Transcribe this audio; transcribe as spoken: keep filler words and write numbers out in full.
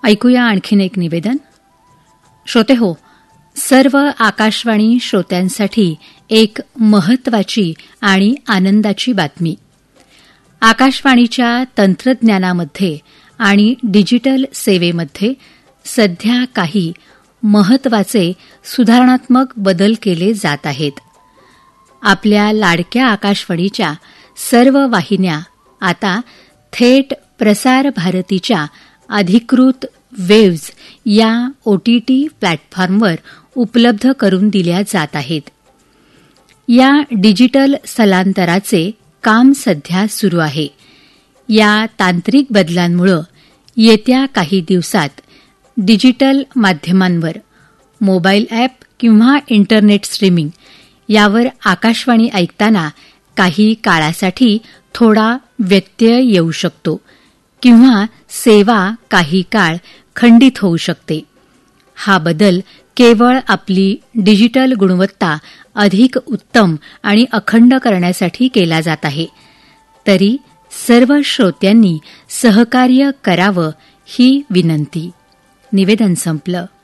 ऐकूया आणखीन एक निवेदन. श्रोतेहो, सर्व आकाशवाणी श्रोत्यांसाठी एक महत्वाची आणि आनंदाची बातमी. आकाशवाणीच्या तंत्रज्ञानामध्ये आणि डिजिटल सेवेमध्ये सध्या काही महत्वाचे सुधारणात्मक बदल केले जात आहेत. आपल्या लाडक्या आकाशवाणीच्या सर्व वाहिन्या आता थेट प्रसार भारतीच्या अधिकृत वेव्ज या ओटीटी प्लॅटफॉर्मवर उपलब्ध करून दिल्या जात आहेत. या डिजिटल स्थलांतराचे काम सध्या सुरू आहे. या तांत्रिक बदलांमुळे येत्या काही दिवसात डिजिटल माध्यमांवर मोबाईल ॲप किंवा इंटरनेट स्ट्रीमिंग यावर आकाशवाणी ऐकताना काही काळासाठी थोडा व्यत्यय येऊ शकतो किंवा सेवा काही काळ खंडित होऊ शकते. हा बदल केवळ आपली डिजिटल गुणवत्ता अधिक उत्तम आणि अखंड करण्यासाठी केला जात आहे. तरी सर्व श्रोत्यांनी सहकार्य करावं ही विनंती. निवेदन संपलं.